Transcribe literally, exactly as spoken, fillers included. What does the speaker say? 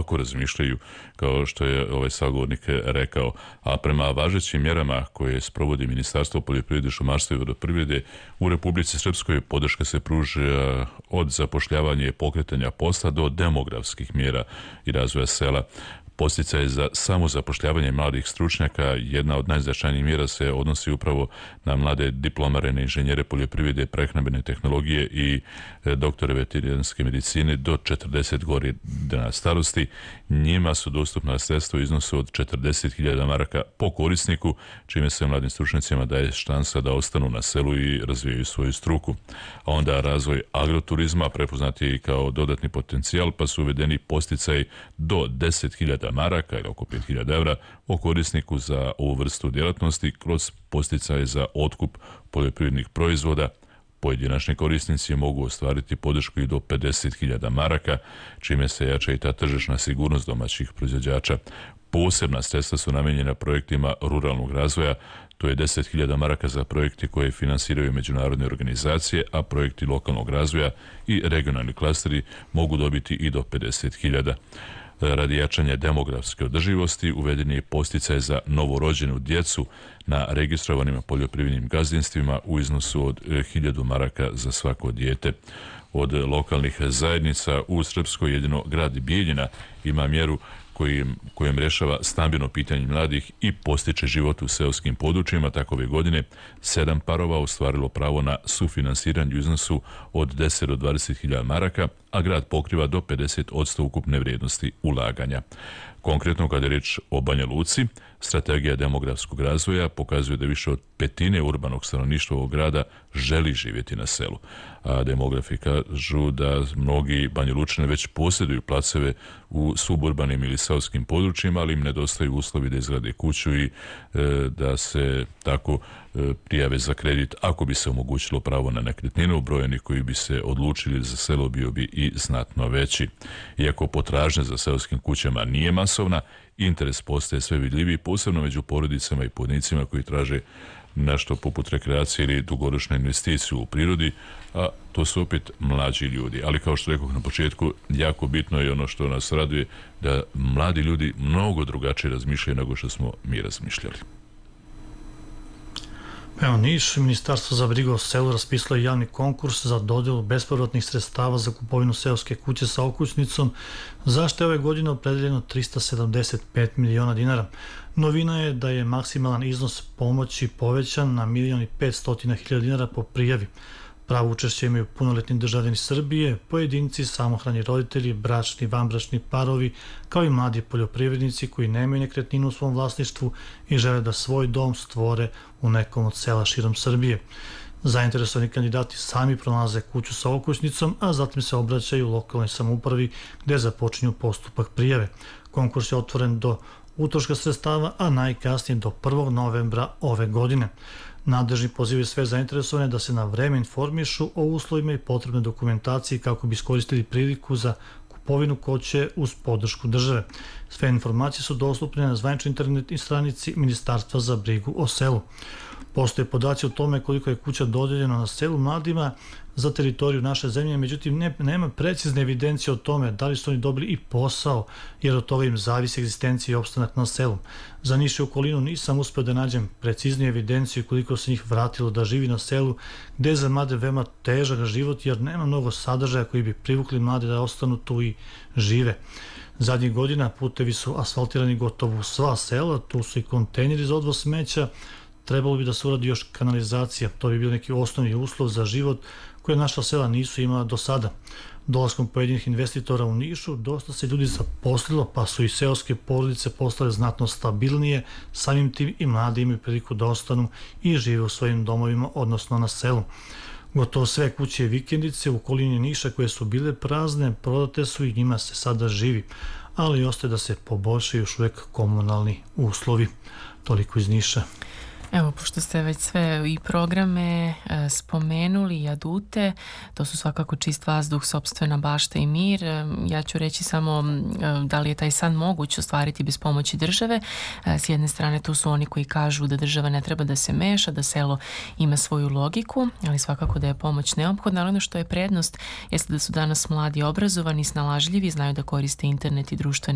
ovako razmišljaju kao što je ovaj sagovornik rekao. A prema važećim mjerama koje sprovodi Ministarstvo poljoprivrede, šumarstva i vodoprivrede u Republici Srpskoj podrška se pruža od zapošljavanja i pokretanja posla do demografskih mjera i razvoja sela. Podsticaj za samozapošljavanje mladih stručnjaka, jedna od najznačajnijih mjera se odnosi upravo na mlade diplomirane inženjere poljoprivrede, prehrambene tehnologije i doktore veterinarske medicine do četrdeset godina starosti. Njima su dostupna sredstva u iznosu od četrdeset hiljada maraka po korisniku, čime se mladim stručnjacima daje šansa da ostanu na selu i razvijaju svoju struku. A onda razvoj agroturizma prepoznat je i kao dodatni potencijal, pa su uvedeni podsticaj do deset hiljada maraka ili oko pet hiljada evra o korisniku za ovu vrstu djelatnosti kroz posticaje za otkup poljoprivrednih proizvoda. Pojedinačni korisnici mogu ostvariti podršku i do pedeset hiljada maraka, čime se jača i ta tržišna sigurnost domaćih proizvođača. Posebna sredstva su namijenjena projektima ruralnog razvoja, to je deset hiljada maraka za projekti koje finansiraju međunarodne organizacije, a projekti lokalnog razvoja i regionalni klasteri mogu dobiti i do pedeset hiljada. Radi jačanja demografske održivosti uveden je posticaj za novorođenu djecu na registrovanim poljoprivrednim gazdinstvima u iznosu od hiljadu maraka za svako dijete. Od lokalnih zajednica u Srpskoj jedino grad Bijeljina ima mjeru kojim, kojim rješava stambeno pitanje mladih i postiče život u seoskim područjima. Tako ove godine sedam parova ostvarilo pravo na sufinansiranje u iznosu od deset do dvadeset hiljada maraka, a grad pokriva do pedeset posto ukupne vrijednosti ulaganja. Konkretno, kada je riječ o Banja Luci, strategija demografskog razvoja pokazuje da više od petine urbanog stanovništva ovog grada želi živjeti na selu. A demografi kažu da mnogi Banja Lučani već posjeduju placeve u suburbanim ili seoskim područjima, ali im nedostaju uslovi da izgrade kuću i e, da se tako e, prijave za kredit ako bi se omogućilo pravo na nekretninu. Broj onih koji bi se odlučili za selo bio bi i znatno veći. Iako potražnja za seoskim kućama nije masovna, interes postaje sve vidljiviji, posebno među porodicama i pojedinacima koji traže nešto poput rekreacije ili dugoročne investicije u prirodi, a to su opet mlađi ljudi. Ali kao što rekao na početku, jako bitno je ono što nas raduje, da mladi ljudi mnogo drugačije razmišljaju nego što smo mi razmišljali. Evo, Niš, Ministarstvo za brigu o selu raspisalo je javni konkurs za dodjelu bespovratnih sredstava za kupovinu seoske kuće sa okućnicom, za što je ove godine opredeljeno trista sedamdeset pet miliona dinara. Novina je da je maksimalan iznos pomoći povećan na milion i petsto hiljada dinara po prijavi. Pravo učešće imaju punoletni državljani Srbije, pojedinci, samohrani roditelji, bračni, vanbračni parovi, kao i mladi poljoprivrednici koji nemaju nekretninu u svom vlasništvu i žele da svoj dom stvore u nekom od sela širom Srbije. Zainteresovani kandidati sami pronalaze kuću sa okućnicom, a zatim se obraćaju lokalnoj samoupravi gde započinju postupak prijave. Konkurs je otvoren do utroška sredstava, a najkasnije do prvog novembra ove godine. Nadležni pozivaju sve zainteresovane da se na vreme informišu o uslovima i potrebnoj dokumentaciji kako bi iskoristili priliku za kupovinu kuće uz podršku države. Sve informacije su dostupne na zvaničnoj internet stranici Ministarstva za brigu o selu. Postoje podaci o tome koliko je kuća dodijeljeno na selu mladima za teritoriju naše zemlje, međutim ne, nema precizne evidencije o tome da li su oni dobili i posao, jer od toga im zavisi egzistencija i opstanak na selu. Za Niš i okolinu nisam uspio da nađem precizniju evidenciju koliko se njih vratilo da živi na selu, gde je za mlade veoma težak život, jer nema mnogo sadržaja koji bi privukli mlade da ostanu tu i žive. Zadnjih godina putevi su asfaltirani gotovo u sva sela, tu su i kontejneri za odvoz smeća, trebalo bi da se uradi još kanalizacija, to bi bio neki osnovni uslov za život koje naša sela nisu imala do sada. Dolaskom pojedinih investitora u Nišu dosta se ljudi zaposlilo, pa su i seoske porodice postale znatno stabilnije, samim tim i mladi imaju priliku da ostanu i žive u svojim domovima, odnosno na selu. Gotovo sve kuće i vikendice u okolini Niša koje su bile prazne, prodate su i njima se sada živi, ali ostaje da se poboljšaju još uvijek komunalni uslovi. Toliko iz Niša. Evo, pošto ste već sve i programe e, spomenuli i adute, to su svakako čist vazduh, sopstvena bašta i mir. E, ja ću reći samo e, da li je taj san moguć ostvariti bez pomoći države. E, s jedne strane tu su oni koji kažu da država ne treba da se meša, da selo ima svoju logiku, ali svakako da je pomoć neophodna. Ali ono što je prednost jeste da su danas mladi obrazovani, snalažljivi, znaju da koriste internet i društvene